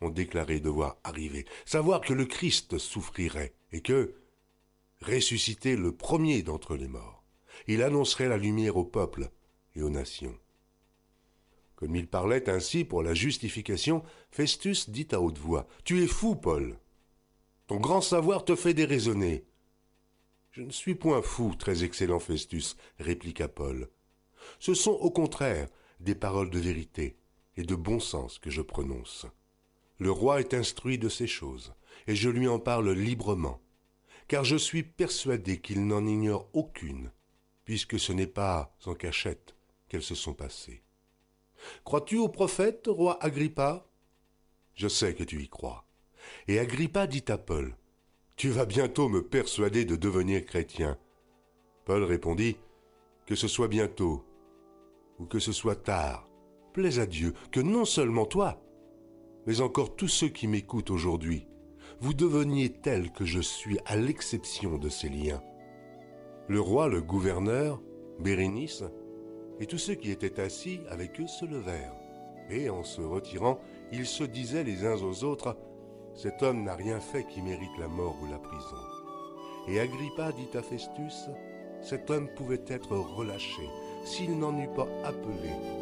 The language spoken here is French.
ont déclaré devoir arriver, savoir que le Christ souffrirait et que, ressuscité le premier d'entre les morts, il annoncerait la lumière au peuple et aux nations. Comme il parlait ainsi pour la justification, Festus dit à haute voix, « Tu es fou, Paul. Ton grand savoir te fait déraisonner. » « Je ne suis point fou, très excellent Festus, répliqua Paul. Ce sont au contraire des paroles de vérité et de bon sens que je prononce. Le roi est instruit de ces choses, et je lui en parle librement, car je suis persuadé qu'il n'en ignore aucune, puisque ce n'est pas en cachette qu'elles se sont passées. Crois-tu au prophète, roi Agrippa? Je sais que tu y crois. Et Agrippa dit à Paul, tu vas bientôt me persuader de devenir chrétien. Paul répondit, que ce soit bientôt, ou que ce soit tard, plaise à Dieu que non seulement toi, mais encore tous ceux qui m'écoutent aujourd'hui, vous deveniez tels que je suis à l'exception de ces liens. Le roi, le gouverneur, Bérénice, et tous ceux qui étaient assis avec eux se levèrent. Et en se retirant, ils se disaient les uns aux autres, « Cet homme n'a rien fait qui mérite la mort ou la prison. » Et Agrippa dit à Festus, « Cet homme pouvait être relâché s'il n'en eût pas appelé